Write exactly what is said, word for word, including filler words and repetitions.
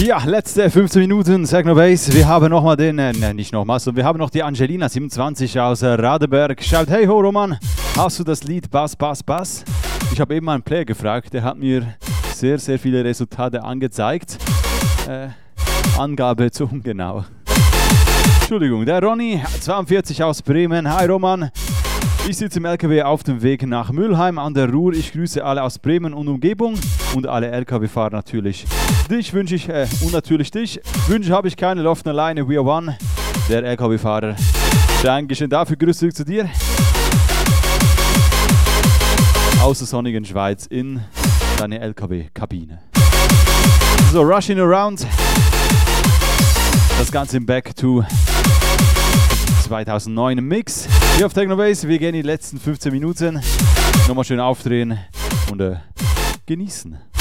Ja, letzte fünfzehn Minuten, Techno Bass. Wir haben nochmal den, äh, ne, nicht nochmal, sondern wir haben noch die Angelina siebenundzwanzig aus äh, Radeberg. Schaut, hey ho Roman, hast du das Lied Bass, Bass, Bass? Ich habe eben meinen Player gefragt, der hat mir sehr, sehr viele Resultate angezeigt. Äh, Angabe zu ungenau. Entschuldigung, der Ronny, zweiundvierzig aus Bremen. Hi Roman. Ich sitze im L K W auf dem Weg nach Mülheim an der Ruhr. Ich grüße alle aus Bremen und Umgebung und alle L K W-Fahrer natürlich. Dich wünsche ich, äh, und natürlich dich, wünsche habe ich keine Luft alleine, we are one, der L K W-Fahrer. Dankeschön dafür, Grüße zu dir. Aus der sonnigen Schweiz in deine L K W-Kabine. So, Rushing Around. Das Ganze im Back to zweitausendneun im Mix. Hier auf Techno Bass, wir gehen in die letzten fünfzehn Minuten. Nochmal schön aufdrehen und äh, genießen.